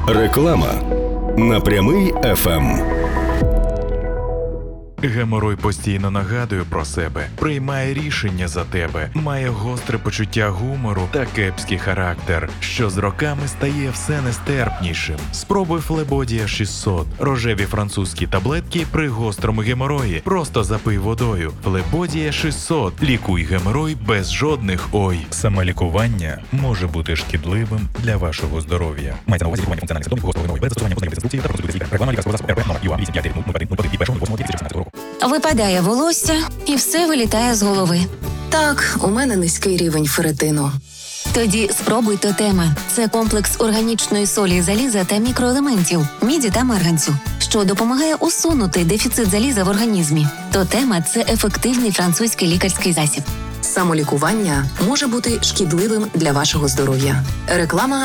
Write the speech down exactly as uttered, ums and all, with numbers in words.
Реклама на Прямий еф ем. Геморой постійно нагадує про себе, приймає рішення за тебе, має гостре почуття гумору та кепський характер, що з роками стає все нестерпнішим. Спробуй Флебодія шістсот. Рожеві французькі таблетки при гострому геморої. Просто запий водою. Флебодія шістсот. Лікуй геморой без жодних ой. Самолікування може бути шкідливим для вашого здоров'я. Мається на увазі лікування функціональних симптомів гострого геморою без застосування позначних інструкцій та процедури лікарського. Реклама лікарського засобу РП номер ю а вісім п'ять нуль один нуль один від першого лютого дві тисячі шістнадцятого року. Випадає волосся, і все вилітає з голови. Так, у мене низький рівень ферритину. Тоді спробуй Тотема. Це комплекс органічної солі, заліза та мікроелементів, міді та марганцю, що допомагає усунути дефіцит заліза в організмі. Тотема – це ефективний французький лікарський засіб. Самолікування може бути шкідливим для вашого здоров'я. Реклама